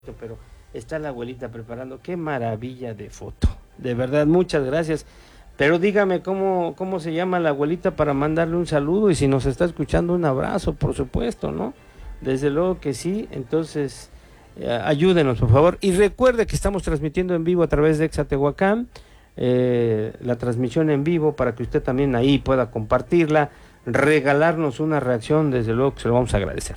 pero está la abuelita preparando. Qué maravilla de foto. De verdad, muchas gracias. Pero dígame cómo se llama la abuelita para mandarle un saludo y si nos está escuchando un abrazo, por supuesto, ¿no? Desde luego que sí. Entonces, ayúdenos, por favor. Y recuerde que estamos transmitiendo en vivo a través de Exatehuacán, la transmisión en vivo para que usted también ahí pueda compartirla, regalarnos una reacción, desde luego que se lo vamos a agradecer.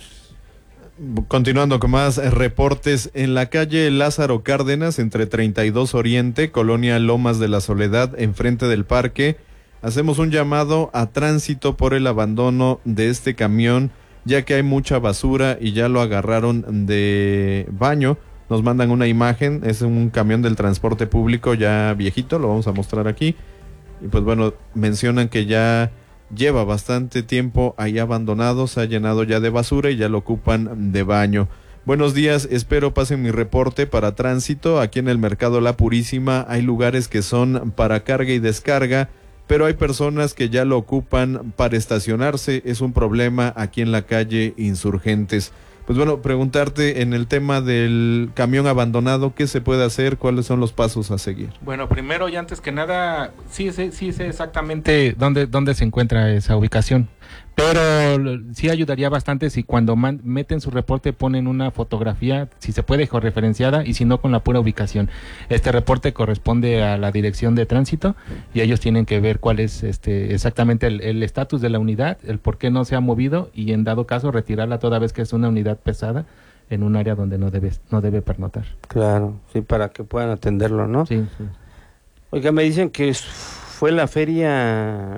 Continuando con más reportes, en la calle Lázaro Cárdenas, entre 32 Oriente, Colonia Lomas de la Soledad, enfrente del parque, hacemos un llamado a tránsito por el abandono de este camión, ya que hay mucha basura y ya lo agarraron de baño. Nos mandan una imagen, es un camión del transporte público ya viejito, lo vamos a mostrar aquí. Y pues bueno, mencionan que ya lleva bastante tiempo ahí abandonado, se ha llenado ya de basura y ya lo ocupan de baño. Buenos días, espero pasen mi reporte para tránsito. Aquí en el Mercado La Purísima hay lugares que son para carga y descarga, pero hay personas que ya lo ocupan para estacionarse. Es un problema aquí en la calle Insurgentes. Pues bueno, preguntarte en el tema del camión abandonado, ¿qué se puede hacer? ¿Cuáles son los pasos a seguir? Bueno, primero y antes que nada, sí sé exactamente dónde se encuentra esa ubicación, pero sí ayudaría bastante si cuando meten su reporte ponen una fotografía, si se puede, georreferenciada, y si no, con la pura ubicación. Este reporte corresponde a la dirección de tránsito y ellos tienen que ver cuál es exactamente el estatus de la unidad, el por qué no se ha movido y en dado caso retirarla toda vez que es una unidad pesada en un área donde no debe pernotar. Claro, sí, para que puedan atenderlo, ¿no? Sí, sí. Oiga, me dicen que fue la feria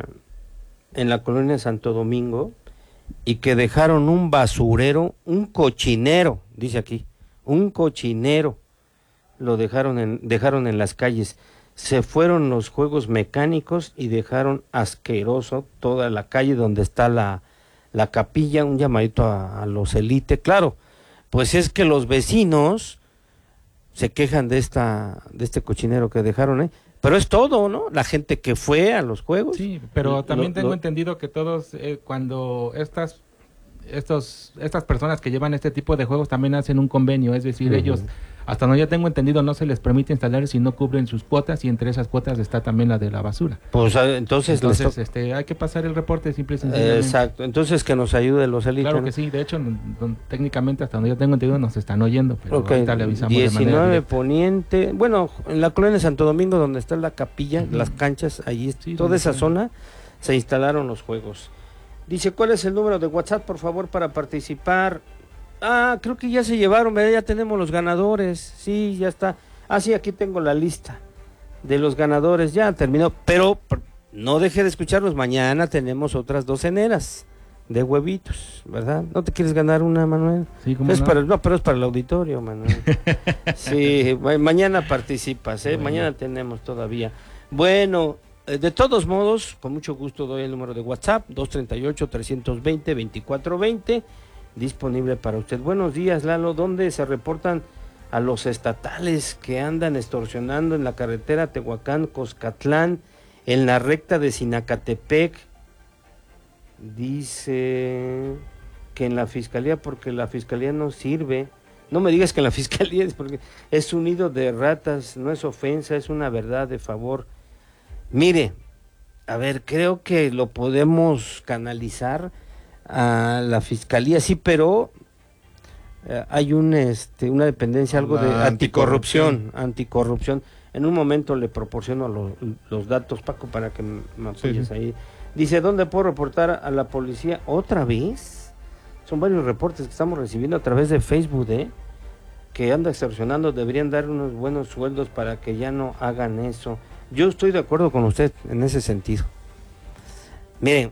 en la colonia Santo Domingo y que dejaron un basurero, un cochinero, dice aquí, un cochinero, lo dejaron en las calles. Se fueron los juegos mecánicos y dejaron asqueroso toda la calle donde está la capilla. Un llamadito a los élite, claro, pues es que los vecinos se quejan de este cochinero que dejaron, pero es todo, ¿no? La gente que fue a los juegos. Sí, pero también tengo entendido que todos, cuando estas personas que llevan este tipo de juegos también hacen un convenio, es decir, ellos, hasta donde yo tengo entendido, no se les permite instalar si no cubren sus cuotas, y entre esas cuotas está también la de la basura. Pues entonces hay que pasar el reporte simple y sencillamente. Exacto, entonces que nos ayude los élites. Claro que sí, de hecho, técnicamente hasta donde yo tengo entendido nos están oyendo, pero ahorita le avisamos 19 de manera Poniente, bueno, en la colonia de Santo Domingo, donde está la capilla, las canchas, allí, sí, toda esa zona, se instalaron los juegos. Dice, ¿cuál es el número de WhatsApp, por favor, para participar? Creo que ya se llevaron, ¿verdad? Ya tenemos los ganadores, sí, ya está. Sí, aquí tengo la lista de los ganadores, ya terminó, pero no deje de escucharnos, mañana tenemos otras 2 ceneras de huevitos, ¿verdad? ¿No te quieres ganar una, Manuel? Sí, ¿cómo no? Pero es para el auditorio, Manuel. Sí, mañana participas, bueno. Mañana tenemos todavía. Bueno, de todos modos, con mucho gusto doy el número de WhatsApp, 238-320-2420, disponible para usted. Buenos días, Lalo. ¿Dónde se reportan a los estatales que andan extorsionando en la carretera Tehuacán-Coscatlán, en la recta de Sinacatepec? Dice que en la fiscalía, porque la fiscalía no sirve. No me digas que en la fiscalía es porque es un nido de ratas, no es ofensa, es una verdad de favor. Mire, a ver, creo que lo podemos canalizar a la fiscalía, sí, pero hay una dependencia, algo de anticorrupción. En un momento le proporciono los datos, Paco, para que me apoyes ahí. Dice, ¿dónde puedo reportar a la policía? ¿Otra vez? Son varios reportes que estamos recibiendo a través de Facebook, que anda extorsionando. Deberían dar unos buenos sueldos para que ya no hagan eso. Yo estoy de acuerdo con usted en ese sentido. Miren,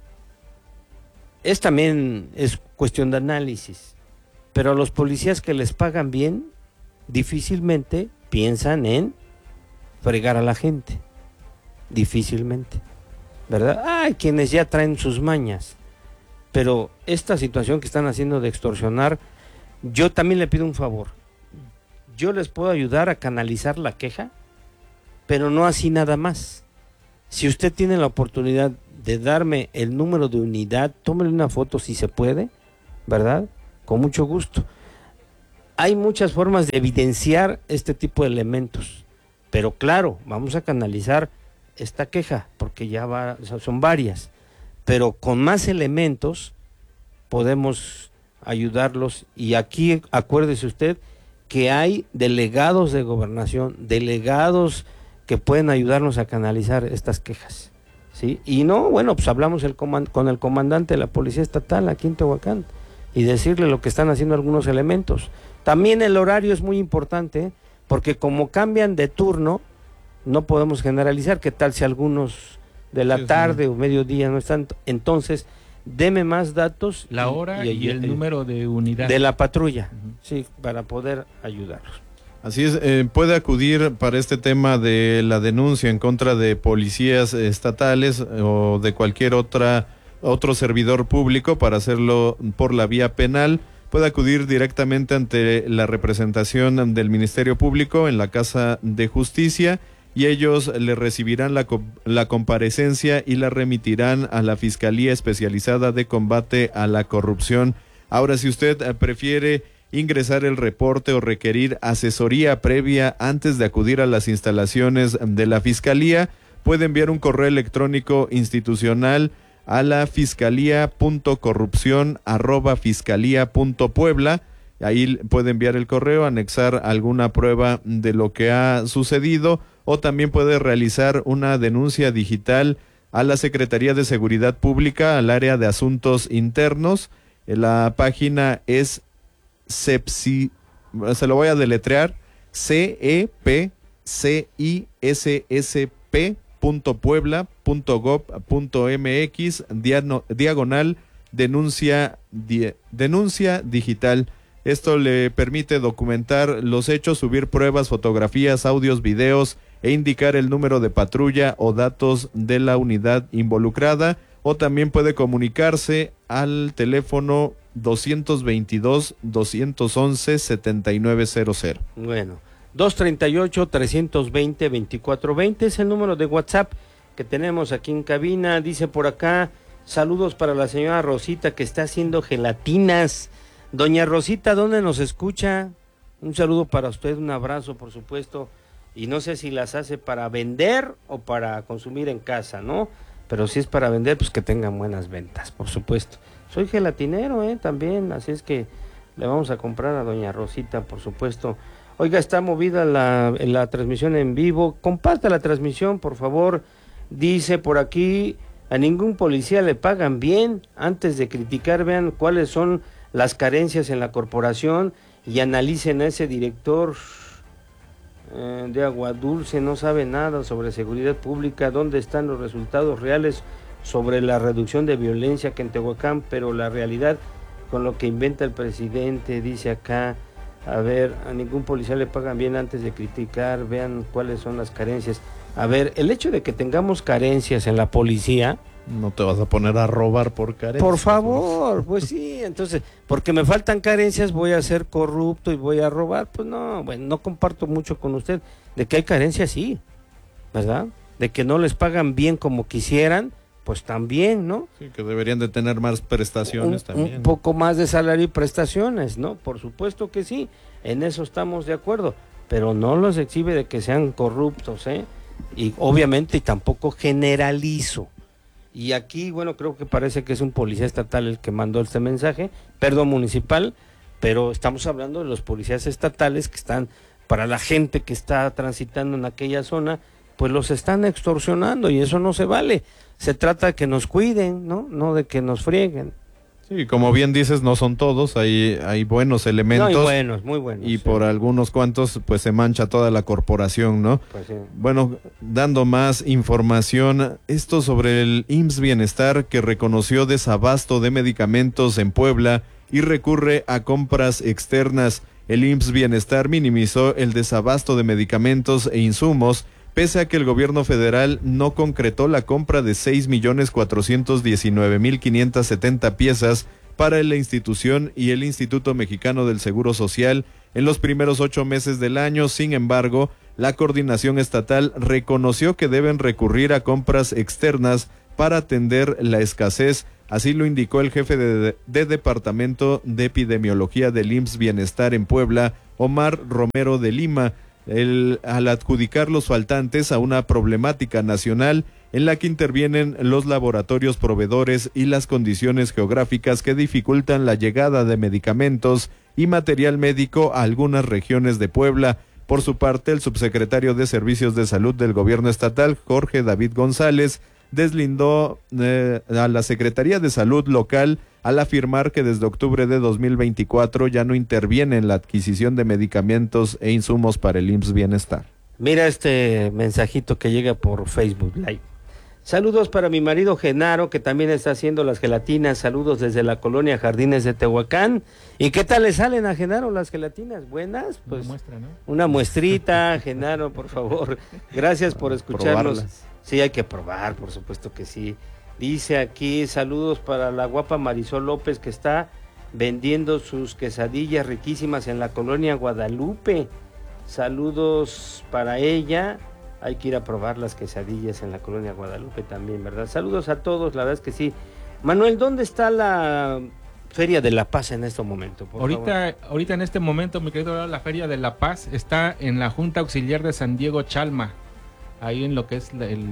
también es cuestión de análisis, pero a los policías que les pagan bien, difícilmente piensan en fregar a la gente. Difícilmente, ¿verdad? Hay quienes ya traen sus mañas, pero esta situación que están haciendo de extorsionar, yo también le pido un favor. Yo les puedo ayudar a canalizar la queja, pero no así nada más. Si usted tiene la oportunidad de darme el número de unidad, tómele una foto si se puede, ¿verdad? Con mucho gusto. hay muchas formas de evidenciar este tipo de elementos, pero claro, vamos a canalizar esta queja, porque son varias, pero con más elementos podemos ayudarlos, y aquí acuérdese usted que hay delegados de gobernación, delegados que pueden ayudarnos a canalizar estas quejas, ¿sí? Y no, bueno, pues hablamos con el comandante de la Policía Estatal aquí en Tehuacán y decirle lo que están haciendo algunos elementos. También el horario es muy importante, porque como cambian de turno, no podemos generalizar. ¿Qué tal si algunos de la tarde o mediodía no están? Entonces, deme más datos. La hora y el número de unidad. De la patrulla, sí, para poder ayudarlos. Así es, puede acudir para este tema de la denuncia en contra de policías estatales o de cualquier otro servidor público, para hacerlo por la vía penal. Puede acudir directamente ante la representación del Ministerio Público en la Casa de Justicia, y ellos le recibirán la comparecencia y la remitirán a la Fiscalía Especializada de Combate a la Corrupción. Ahora, si usted prefiere ingresar el reporte o requerir asesoría previa antes de acudir a las instalaciones de la Fiscalía, puede enviar un correo electrónico institucional a la fiscalía.corrupción@fiscalía.puebla. Ahí puede enviar el correo, anexar alguna prueba de lo que ha sucedido, o también puede realizar una denuncia digital a la Secretaría de Seguridad Pública, al área de Asuntos Internos. La página es se lo voy a deletrear, cepissp.puebla.gov.mx diagonal denuncia digital. Esto le permite documentar los hechos, subir pruebas, fotografías, audios, videos e indicar el número de patrulla o datos de la unidad involucrada, o también puede comunicarse al teléfono 222-211-7900. Bueno, 238-320-2420 es el número de WhatsApp que tenemos aquí en cabina. Dice por acá, saludos para la señora Rosita que está haciendo gelatinas. Doña Rosita, ¿dónde nos escucha? Un saludo para usted, un abrazo, por supuesto. Y no sé si las hace para vender o para consumir en casa, ¿no? Pero si es para vender, pues que tengan buenas ventas, por supuesto. Soy gelatinero, también, así es que le vamos a comprar a doña Rosita, por supuesto. Oiga, está movida la transmisión en vivo. Comparta la transmisión, por favor. Dice por aquí, a ningún policía le pagan bien. Antes de criticar, vean cuáles son las carencias en la corporación y analicen a ese director de Agua Dulce, no sabe nada sobre seguridad pública. ¿Dónde están los resultados reales sobre la reducción de violencia que en Tehuacán? Pero la realidad con lo que inventa el presidente, dice acá, a ver, a ningún policía le pagan bien. Antes de criticar, vean cuáles son las carencias. A ver, el hecho de que tengamos carencias en la policía, no te vas a poner a robar por carencias. Por favor, pues sí, entonces, porque me faltan carencias voy a ser corrupto y voy a robar. Pues no, bueno, no comparto mucho con usted. De que hay carencias, sí, ¿verdad? De que no les pagan bien como quisieran, pues también, ¿no? Sí, que deberían de tener más prestaciones también. Un poco más de salario y prestaciones, ¿no? Por supuesto que sí, en eso estamos de acuerdo, pero no los exhibe de que sean corruptos, Y obviamente tampoco generalizo. Y aquí, bueno, creo que parece que es un policía estatal el que mandó este mensaje, perdón, municipal, pero estamos hablando de los policías estatales que están, para la gente que está transitando en aquella zona, pues los están extorsionando y eso no se vale. Se trata de que nos cuiden, no de que nos frieguen. Sí, como bien dices, no son todos, hay buenos elementos. No, hay buenos, muy buenos. Y por algunos cuantos, pues se mancha toda la corporación, ¿no? Pues sí. Bueno, dando más información, esto sobre el IMSS Bienestar, que reconoció desabasto de medicamentos en Puebla y recurre a compras externas. El IMSS Bienestar minimizó el desabasto de medicamentos e insumos, pese a que el gobierno federal no concretó la compra de 6.419.570 piezas para la institución y el Instituto Mexicano del Seguro Social en los primeros 8 meses del año. Sin embargo, la coordinación estatal reconoció que deben recurrir a compras externas para atender la escasez. Así lo indicó el jefe de Departamento de Epidemiología del IMSS Bienestar en Puebla, Omar Romero de Lima, al adjudicar los faltantes a una problemática nacional en la que intervienen los laboratorios proveedores y las condiciones geográficas que dificultan la llegada de medicamentos y material médico a algunas regiones de Puebla. Por su parte, el subsecretario de Servicios de Salud del Gobierno Estatal, Jorge David González, deslindó a la Secretaría de Salud local al afirmar que desde octubre de 2024 ya no interviene en la adquisición de medicamentos e insumos para el IMSS Bienestar. Mira este mensajito que llega por Facebook Live. Saludos para mi marido Genaro, que también está haciendo las gelatinas. Saludos desde la colonia Jardines de Tehuacán. ¿Y qué tal le salen a Genaro las gelatinas? ¿Buenas? Pues una muestra, ¿no? Una muestrita, Genaro, por favor. Gracias por escucharnos. Probarlas. Sí, hay que probar, por supuesto que sí. Dice aquí, saludos para la guapa Marisol López, que está vendiendo sus quesadillas riquísimas en la colonia Guadalupe. Saludos para ella. Hay que ir a probar las quesadillas en la colonia Guadalupe también, ¿verdad? Saludos a todos, la verdad es que sí. Manuel, ¿dónde está la Feria de la Paz en este momento? Ahorita en este momento, mi querido, la Feria de la Paz está en la Junta Auxiliar de San Diego Chalma, ahí en lo que es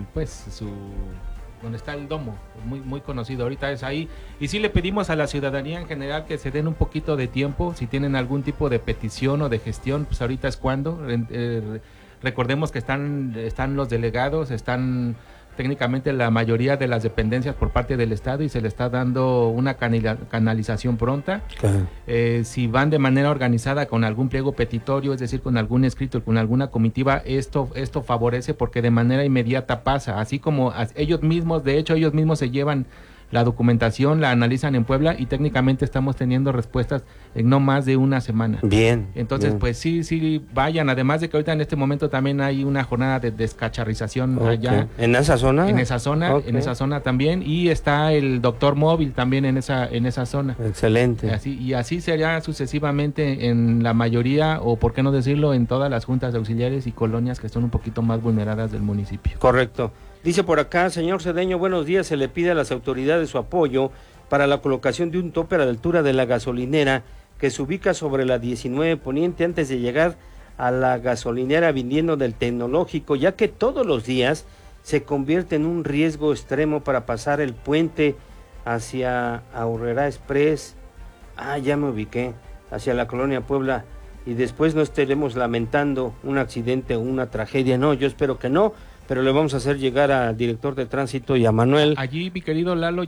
donde está el domo, muy conocido, ahorita es ahí. Y sí le pedimos a la ciudadanía en general que se den un poquito de tiempo, si tienen algún tipo de petición o de gestión, pues ahorita es cuando. Recordemos que están los delegados, están técnicamente la mayoría de las dependencias por parte del Estado y se le está dando una canalización pronta. Claro. Si van de manera organizada con algún pliego petitorio, es decir, con algún escrito, con alguna comitiva, esto favorece porque de manera inmediata pasa, así como ellos mismos se llevan la documentación, la analizan en Puebla y técnicamente estamos teniendo respuestas en no más de una semana. Bien. Entonces, bien. Pues sí, vayan. Además de que ahorita en este momento también hay una jornada de descacharrización allá. ¿En esa zona? En esa zona también. Y está el doctor móvil también en esa zona. Excelente. Así sería sucesivamente en la mayoría, o por qué no decirlo, en todas las juntas auxiliares y colonias que son un poquito más vulneradas del municipio. Correcto. Dice por acá, señor Cedeño, buenos días, se le pide a las autoridades su apoyo para la colocación de un tope a la altura de la gasolinera que se ubica sobre la 19 Poniente antes de llegar a la gasolinera viniendo del Tecnológico, ya que todos los días se convierte en un riesgo extremo para pasar el puente hacia Aurrera Express, ya me ubiqué, hacia la colonia Puebla, y después no estaremos lamentando un accidente o una tragedia. No, yo espero que no, pero le vamos a hacer llegar al director de tránsito y a Manuel. Allí, mi querido Lalo,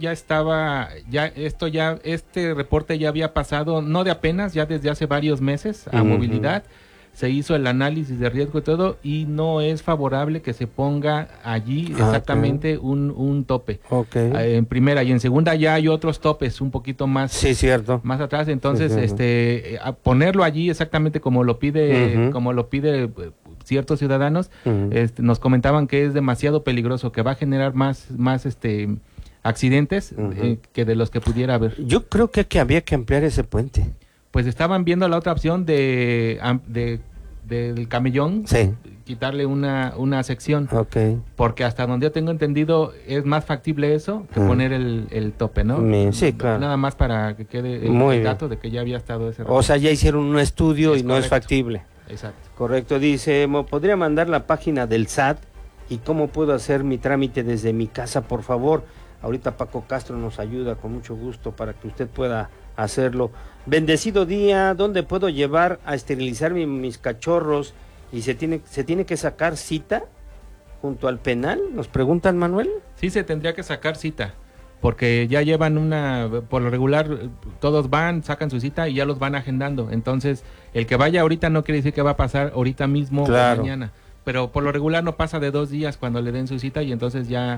este reporte ya había pasado, no de apenas, ya desde hace varios meses a movilidad. Se hizo el análisis de riesgo y todo, y no es favorable que se ponga allí exactamente un tope. En primera, y en segunda ya hay otros topes un poquito más, sí, cierto, más atrás. Entonces, a ponerlo allí exactamente como lo pide, ciertos ciudadanos, nos comentaban que es demasiado peligroso, que va a generar más accidentes que de los que pudiera haber. Yo creo que había que ampliar ese puente. Pues estaban viendo la otra opción del camellón, sí, quitarle una sección, porque hasta donde yo tengo entendido es más factible eso que poner el tope, ¿no? Sí, claro. Nada más para que quede el dato de que ya había estado ese reporte. O sea, ya hicieron un estudio y no es factible. Exacto. Correcto. Dice, ¿me podría mandar la página del SAT y cómo puedo hacer mi trámite desde mi casa, por favor? Ahorita Paco Castro nos ayuda con mucho gusto para que usted pueda hacerlo. Bendecido día, ¿dónde puedo llevar a esterilizar mis cachorros? ¿Y se tiene que sacar cita junto al penal? Nos preguntan, Manuel. Sí, se tendría que sacar cita, porque ya llevan por lo regular, todos sacan su cita y ya los van agendando. Entonces, el que vaya ahorita no quiere decir que va a pasar ahorita mismo o mañana. Pero por lo regular no pasa de 2 días cuando le den su cita, y entonces ya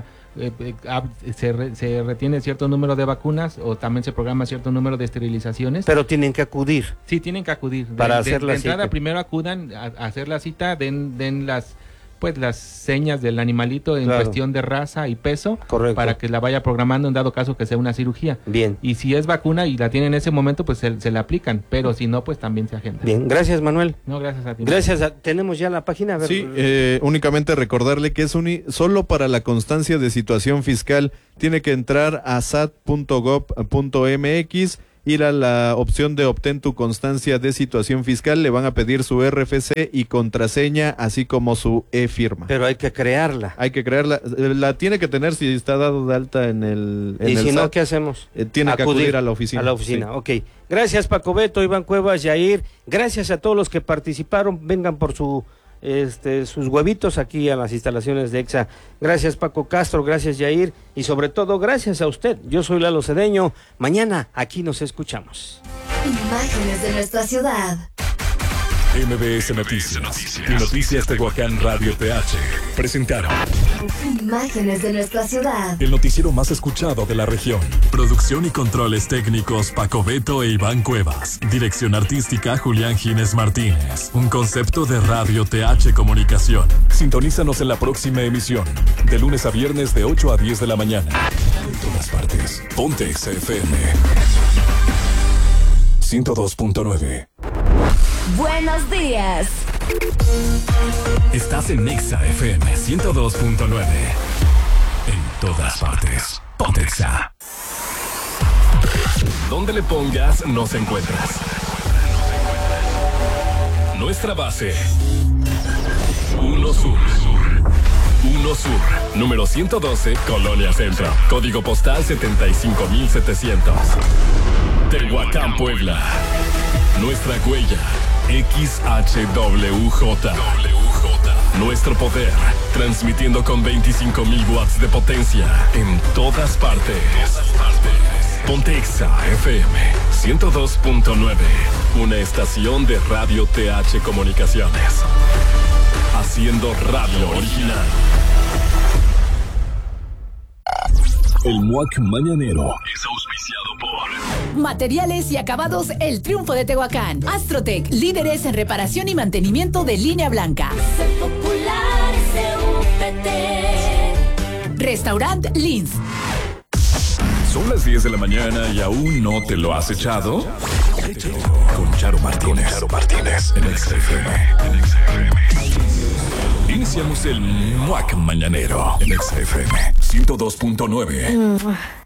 se retiene cierto número de vacunas, o también se programa cierto número de esterilizaciones. Pero tienen que acudir. Sí, tienen que acudir. Para hacer la entrada, cita. Primero acudan a hacer la cita, den las pues las señas del animalito en cuestión de raza y peso. Correcto. Para que la vaya programando en dado caso que sea una cirugía. Bien. Y si es vacuna y la tiene en ese momento, pues se la aplican, pero si no, pues también se agenda. Bien, gracias Manuel. No, gracias a ti. Tenemos ya la página. A ver. Sí, únicamente recordarle que es solo para la constancia de situación fiscal. Tiene que entrar a sat.gov.mx, ir a la opción de obtén tu constancia de situación fiscal, le van a pedir su RFC y contraseña, así como su e-firma. Pero hay que crearla. Hay que crearla, la tiene que tener si está dado de alta en el ¿Y si SAT. no, qué hacemos? Tiene que acudir a la oficina. A la oficina, sí. ok. Gracias Paco Beto, Iván Cuevas, Yair. Gracias a todos los que participaron. Vengan por sus huevitos aquí a las instalaciones de EXA. Gracias Paco Castro, gracias Yair y sobre todo gracias a usted. Yo soy Lalo Cedeño. Mañana aquí nos escuchamos. Imágenes de nuestra ciudad. MBS Noticias y Noticias Tehuacán Radio PH presentaron Imágenes de nuestra ciudad. el noticiero más escuchado de la región. Producción y controles técnicos Paco Beto e Iván Cuevas. Dirección artística Julián Gines Martínez. Un concepto de Radio TH Comunicación. Sintonízanos en la próxima emisión, de lunes a viernes de 8 a 10 de la mañana. En todas partes. Ponte XFM 102.9. Buenos días. Estás en Nexa FM 102.9. En todas partes. Ponte Exa. Donde le pongas, nos encuentras. Nuestra base. 1 Sur. 1 Sur. Número 112, Colonia Centro. Código postal 75700. Tehuacán, Puebla. Nuestra huella. XHWJ. Nuestro poder, transmitiendo con 25,000 watts de potencia en todas partes. Ponte Exa FM 102.9, una estación de Radio TH Comunicaciones, haciendo radio original. El MUAC Mañanero es auspiciado por Materiales y Acabados El Triunfo de Tehuacán. Astrotec, líderes en reparación y mantenimiento de línea blanca. Restaurant Lins. Son las 10 de la mañana y aún no te lo has echado. Con Charo Martínez. En XFM. Iniciamos el MUAC Mañanero en XFM 102.9.